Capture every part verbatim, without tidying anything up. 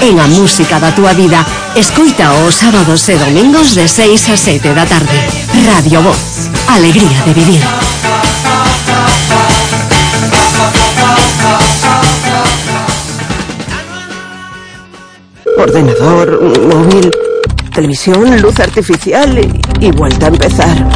en a música da túa vida. Escoita os sábados e domingos de seis a sete da tarde. Radio Voz, alegría de vivir. Ordenador, móvil, televisión, luz artificial y, y vuelta a empezar.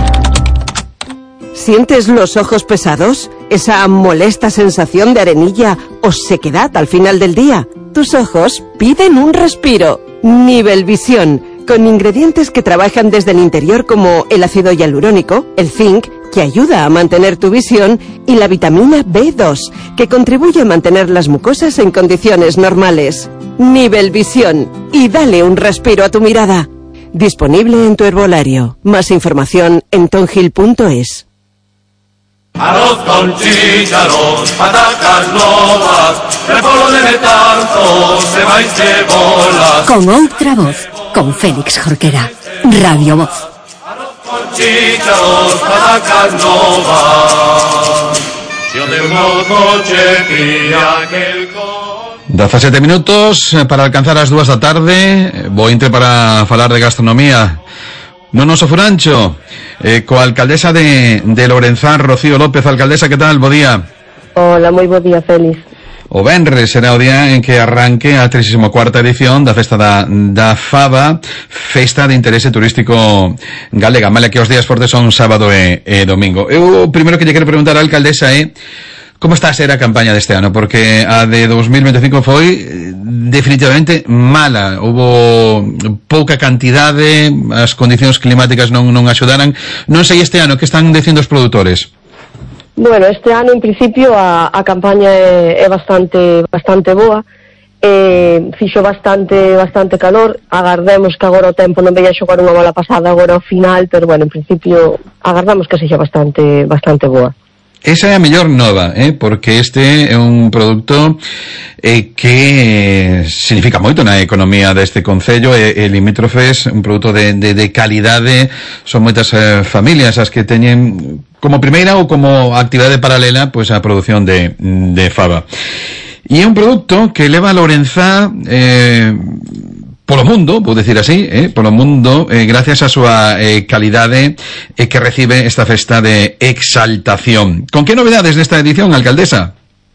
¿Sientes los ojos pesados? ¿Esa molesta sensación de arenilla o sequedad al final del día? Tus ojos piden un respiro. Nivelvisión, con ingredientes que trabajan desde el interior como el ácido hialurónico, el zinc, que ayuda a mantener tu visión, y la vitamina B dos, que contribuye a mantener las mucosas en condiciones normales. Nivelvisión, y dale un respiro a tu mirada. Disponible en tu herbolario. Más información en tongil punto es. Arroz con chícharos, patacas novas, repollo de tanto, ceba y cebolas. Con outra voz, con Félix Jorquera. Radio Voz. Arroz con chícharos, patacas novas. Yo de mozo che cría aquel con... dezasete minutos para alcanzar as dúas da tarde. Vou entre para falar de gastronomía no noso furancho, eh, coa alcaldesa de, de Lourenzán, Rocío López. Alcaldesa, que tal? Bo día. Hola, moi bo día, Félix. O venres será o día en que arranque a trigésima cuarta edición da Festa da, da Faba, festa de interese turístico galega, mala que os días fortes son sábado e, e domingo. Eu o primeiro que lle quero preguntar á alcaldesa é como está a ser a campaña deste ano, porque a de dos mil veinticinco foi definitivamente mala. Hubo pouca cantidade, as condicións climáticas non non axudaran. Non sei este ano que están dicindo os produtores. Bueno, este ano en principio a, a campaña é, é bastante bastante boa. Eh, fixo bastante bastante calor. Agardemos que agora o tempo non veia xogar unha bola pasada agora ao final, pero bueno, en principio agardamos que sexa bastante bastante boa. Esa é a mellor nova, eh? Porque este é un produto eh, que significa moito na economía deste concello e, e limítrofes, un produto de, de, de calidade. Son moitas eh, familias as que teñen como primeira ou como actividade paralela pois a produción de, de fava. E é un produto que leva a Lourenzán eh, polo mundo, vou decir así, eh, polo mundo, eh, gracias a súa eh, calidade eh, que recibe esta festa de exaltación. Con que novedades nesta edición, alcaldesa?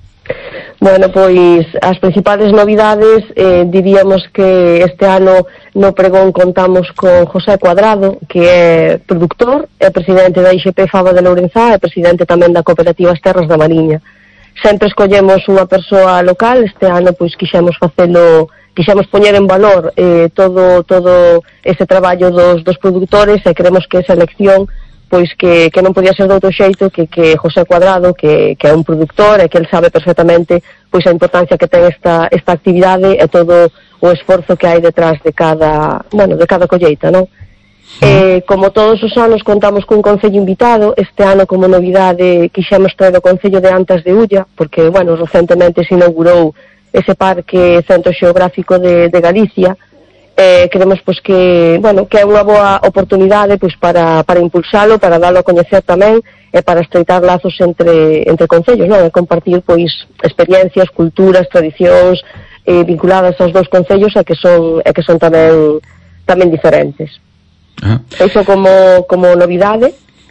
Bueno, pois as principales novidades, eh, diríamos que este ano no pregón contamos con José Cuadrado, que é productor, é presidente da I X P Fava de Lourenzán e presidente tamén da Cooperativa As Terras da Mariña. Sempre escollemos unha persoa local, este ano pois quixemos facelo, quixemos poñer en valor eh, todo todo ese traballo dos, dos produtores e queremos que esa elección pois que, que non podía ser de outro xeito que, que José Cuadrado, que, que é un productor e que el sabe perfectamente pois a importancia que ten esta, esta actividade e todo o esforzo que hai detrás de cada, bueno, de cada colleita, non? Eh, como todos os anos contamos cun concello invitado, este ano como novidade quixemos traer o concello de Antas de Ulla, porque, bueno, recentemente se inaugurou ese parque centro xeográfico de, de Galicia. Eh, queremos pois que, bueno, que é unha boa oportunidade pois para, para impulsalo, para darlo a coñecer tamén e para estreitar lazos entre, entre concellos, non? E compartir pois experiencias, culturas, tradicións eh, vinculadas aos dous concellos e que son, e que son tamén tamén diferentes. Ah. Eso como, como novidade.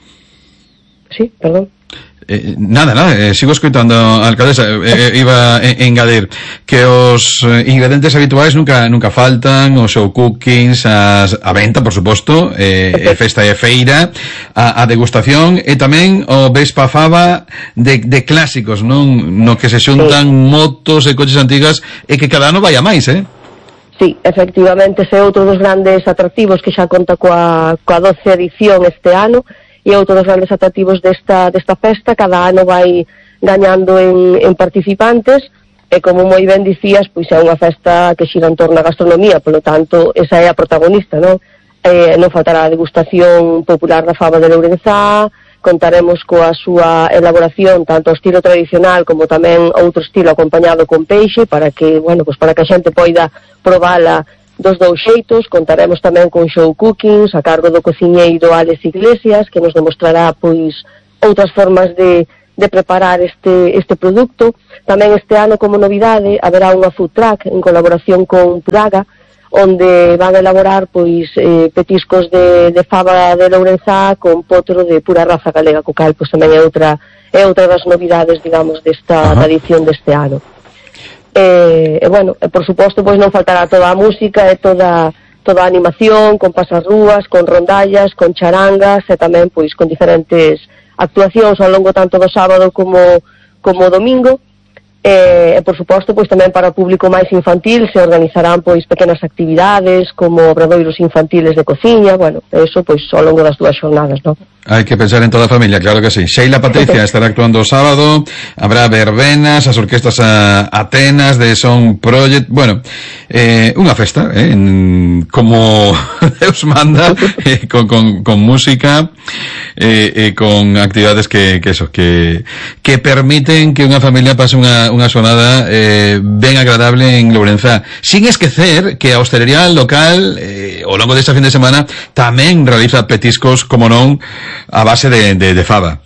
Sí, perdón. Eh, nada, nada, eh, sigo escoitando, alcaldesa. eh, eh, iba a engadir que os eh, ingredientes habituais nunca nunca faltan, os show cookings, as, a venta, por suposto, eh, e festa e feira, a, a degustación e tamén o Vespa Fava de, de clásicos, non? No que se xuntan sí. motos e coches antigas e que cada ano vai a máis, eh? Sí, efectivamente, ese é outro dos grandes atractivos que xa conta coa, coa doce edición este ano e outro dos grandes atractivos desta, desta festa. Cada ano vai gañando en, en participantes e como moi ben dicías, pois é unha festa que xira en torno á gastronomía, polo tanto, esa é a protagonista, non? Eh, non faltará a degustación popular da fava de Lourenzán, contaremos coa súa elaboración tanto ao estilo tradicional como tamén outro estilo acompañado con peixe para que, bueno, pues para que a xente poida probala dos dous xeitos. Contaremos tamén con show cookings a cargo do cociñeiro Alex Iglesias, que nos demostrará pois outras formas de, de preparar este, este produto. Tamén este ano, como novidade, haberá unha food truck en colaboración con Puraga, onde van a elaborar pois eh, petiscos de, de fava de Lourenzá con potro de pura raza galega, co cal pois tamén é outra é outra das novidades, digamos, desta da edición deste ano. E, e bueno, e por suposto pois non faltará toda a música e toda toda a animación, con pasarrúas, con rondallas, con charangas e tamén pois con diferentes actuacións ao longo tanto do sábado como como o domingo. E, e por suposto, pois tamén para o público máis infantil se organizarán pois pequenas actividades como obradoiros infantiles de cociña, bueno, eso pois ao longo das dúas xornadas, non? Hai que pensar en toda a familia, claro que sí. Sheila Patricia estará actuando o sábado, habrá verbenas, as orquestas a Atenas de Son Project, bueno, eh, unha festa, eh, en, como Deus manda, eh, con, con, con música, eh, eh, con actividades que, que eso, que, que permiten que unha familia pase unha, unha xornada eh, ben agradable en Lourenzá. Sin esquecer que a hostelería local, eh, ao longo desta fin de semana, tamén realiza petiscos, como non, a base de, de, de fava.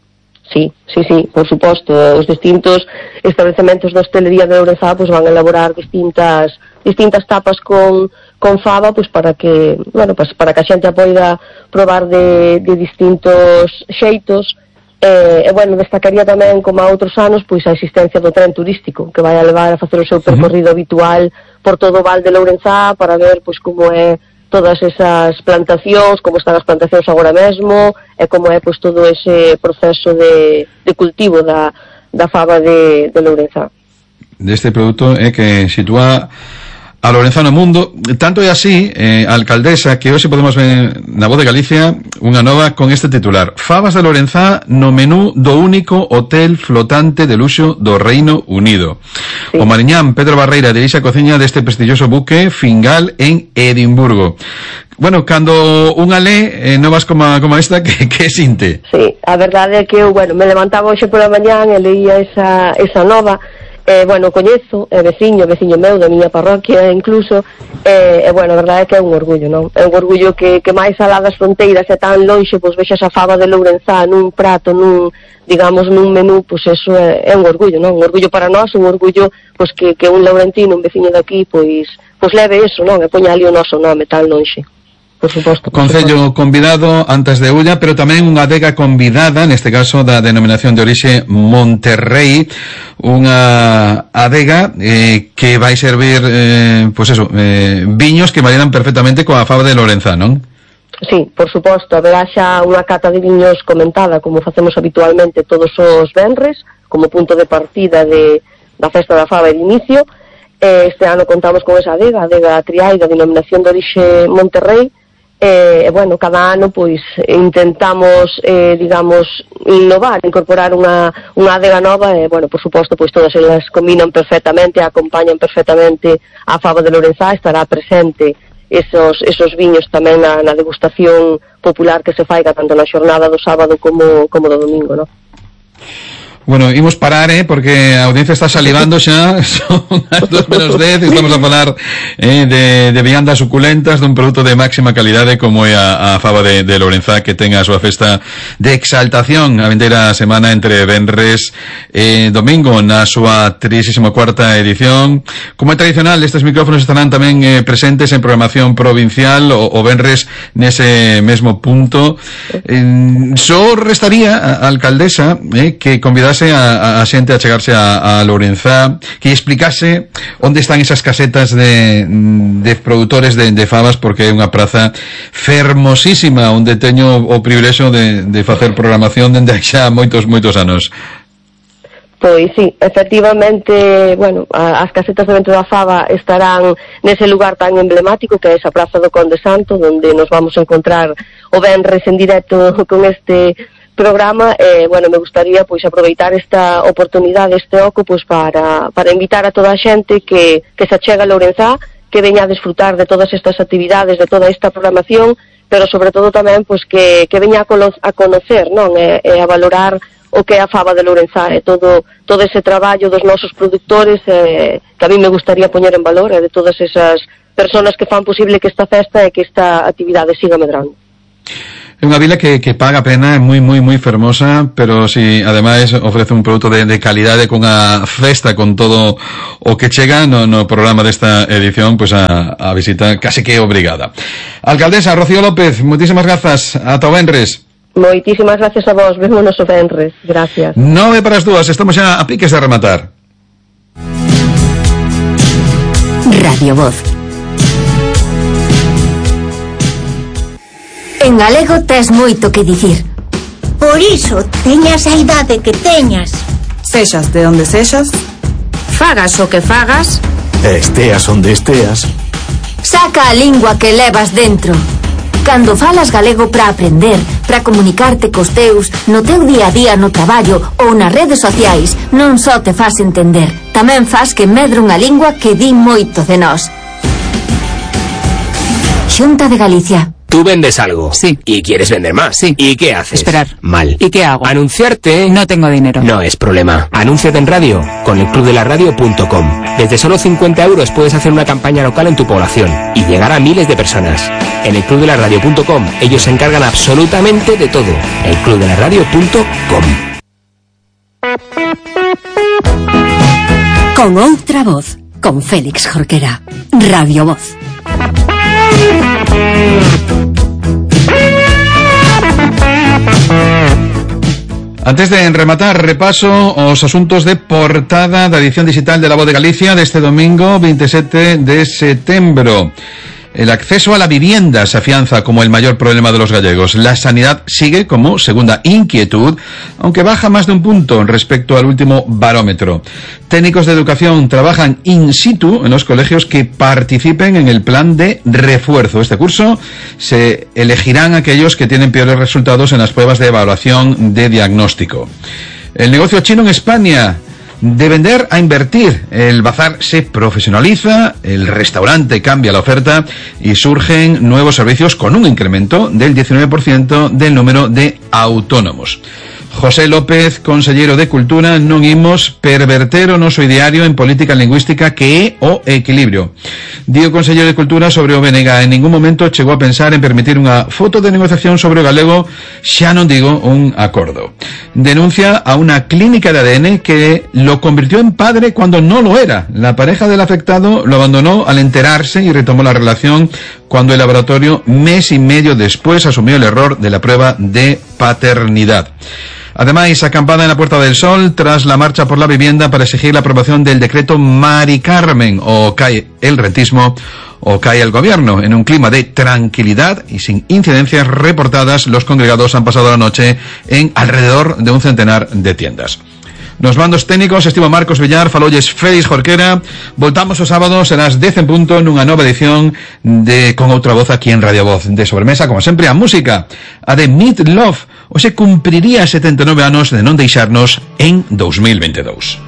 Sí, sí, sí, por suposto. Os distintos establecementos de hostelería de Lourenzá pues, van a elaborar distintas distintas tapas con, con fava pues, para que, bueno, pues, para que a xente a poida probar de, de distintos xeitos. E, eh, bueno, destacaría tamén, como a outros anos, pois a existencia do tren turístico, que vai a levar a facer o seu percorrido uh-huh. habitual por todo o Val de Lourenzá para ver pois como é todas esas plantacións, como están as plantacións agora mesmo, e como é pois todo ese proceso de, de cultivo da, da fava de, de Lourenzá. Deste produto é que sitúa a Lourenzá no mundo, tanto é así, eh, a alcaldesa, que hoxe podemos ver na Voz de Galicia unha nova con este titular: Favas de Lourenzá no menú do único hotel flotante de luxo do Reino Unido. Sí. O mariñán Pedro Barreira dirixe a cociña deste prestigioso buque Fingal en Edimburgo. Bueno, cando unha lé eh, novas como, como esta, que, que sinte? Sí, a verdade é que eu, bueno, me levantaba hoxe pola mañán e leía esa, esa nova. Eh, bueno, coñezo, é veciño, veciño meu da miña parroquia incluso, e eh, eh, bueno, a verdade é que é un orgullo, non? É un orgullo que, que máis alá das fronteiras e tan lonxe, pois vexas a fava de Lourenzá nun prato, nun, digamos, nun menú, pois eso é, é un orgullo, non? Un orgullo para nós, un orgullo, pois que, que un laurentino, un veciño daqui, pois, pois leve eso, non? E poña ali o noso nome tan lonxe. Por suposto. Por Concello suposto. Convidado antes de Ulla, pero tamén unha adega convidada, neste caso da denominación de orixe Monterrey, unha adega eh, que vai servir, eh, pues eso, eh, viños que maridan perfectamente coa fava de Lourenzá, non? Sí, por suposto, haberá xa unha cata de viños comentada, como facemos habitualmente todos os venres, como punto de partida de, da festa da fava e de inicio. Este ano contamos con esa adega, a adega Triai da denominación de orixe Monterrey. E, eh, bueno, cada ano, pois, intentamos, eh, digamos, innovar, incorporar unha, unha adega nova e, bueno, por suposto, pois todas elas combinan perfectamente, acompañan perfectamente a fava de Lourenzá, estará presente esos, esos viños tamén na, na degustación popular que se faiga tanto na xornada do sábado como, como do domingo, non? Bueno, imos parar, eh, porque a audiencia está salivando xa, son as dos menos dez, estamos a falar eh, de, de viandas suculentas, dun produto de máxima calidade como é a, a fava de, de Lourenzá, que ten a súa festa de exaltación a vindeira semana entre venres e eh, domingo na súa trisísima cuarta edición. Como é tradicional, estes micrófonos estarán tamén eh, presentes en programación provincial o, o venres nese mesmo punto. Eh, só restaría a, a alcaldesa eh, que convidase a, a xente a chegarse a, a Lourenzá, que explicase onde están esas casetas de, de produtores de, de favas, porque é unha praza fermosísima onde teño o privilexio de, de facer programación dende xa moitos, moitos anos. Pois sí, efectivamente, bueno, as casetas de Vento da Fava estarán nese lugar tan emblemático que é esa Praza do Conde Santo, onde nos vamos a encontrar o venres en directo con este programa. E, eh, bueno, me gustaría pois aproveitar esta oportunidade, este oco, pois para, para invitar a toda a xente que, que se achega a Lourenzá, que veña a desfrutar de todas estas actividades, de toda esta programación, pero sobre todo tamén pois que, que veña a, cono, a conocer, non? E, e a valorar o que é a fava de Lourenzá e todo, todo ese traballo dos nosos produtores, eh, que a mí me gustaría poñer en valor, e de todas esas personas que fan posible que esta festa e que esta actividade siga medrando. É unha vila que, que paga a pena, é moi, moi, moi fermosa, pero si ademais ofrece un produto de, de calidade con a festa, con todo o que chega no, no programa desta edición, pois pues a, a visita case que obrigada. Alcaldesa Rocío López, moitísimas grazas, ata o venres. Moitísimas gracias a vos, vémonos o venres, gracias. Nove para as dúas, estamos xa a piques de rematar. Radio Voz. En galego tes moito que dicir. Por iso, teñas a idade que teñas. Sexas de onde sexas, Fagas o que fagas, e esteas onde esteas. saca a lingua que levas dentro. Cando falas galego para aprender, para comunicarte cos teus, no teu día a día no traballo ou nas redes sociais, non só te fas entender, tamén fas que medre unha lingua que di moito de nós. Xunta de Galicia. Tú vendes algo. Sí. Y quieres vender más. Sí. ¿Y qué haces? Esperar. Mal. ¿Y qué hago? Anunciarte. No tengo dinero. No es problema. Anúnciate en radio con el club de la radio punto com. Desde solo cincuenta euros puedes hacer una campaña local en tu población y llegar a miles de personas. En el club de la radio punto com ellos se encargan absolutamente de todo. el club de la radio punto com. Con outra voz, con Félix Jorquera. Radio Voz. Antes de rematar, repaso os asuntos de portada da edición digital de La Voz de Galicia deste domingo veintisiete de setembro. El acceso a la vivienda se afianza como el mayor problema de los gallegos. La sanidad sigue como segunda inquietud, aunque baja más de un punto respecto al último barómetro. Técnicos de educación trabajan in situ en los colegios que participen en el plan de refuerzo. Este curso se elegirán aquellos que tienen peores resultados en las pruebas de evaluación de diagnóstico. El negocio chino en España. De vender a invertir, el bazar se profesionaliza, el restaurante cambia la oferta y surgen nuevos servicios con un incremento del diecinueve por ciento del número de autónomos. José López, consellero de Cultura, non imos perverter o noso ideario en política lingüística que é o equilibrio. Dio o consellero de Cultura sobre o B N G. En ningún momento chegou a pensar en permitir unha foto de negociación sobre o galego, xa non digo un acordo. Denuncia a una clínica de A D N que lo convirtió en padre cuando no lo era. La pareja del afectado lo abandonó al enterarse y retomó la relación cuando el laboratorio, mes y medio después, asumió el error de la prueba de paternidad. Además, acampada en la Puerta del Sol tras la marcha por la vivienda para exigir la aprobación del decreto Mari Carmen. O cae el rentismo o cae el gobierno. En un clima de tranquilidad y sin incidencias reportadas, los congregados han pasado la noche en alrededor de un centenar de tiendas. Nos mandos técnicos estivo Marcos Villar, falolles Félix Jorquera. Voltamos o sábado, serás dez en punto nunha nova edición de Con Outra Voz aquí en Radio Voz. De sobremesa, como sempre, a música, a de Meat Love. Hoxe cumpriría setenta e nove anos de non deixarnos en dos mil veintidós.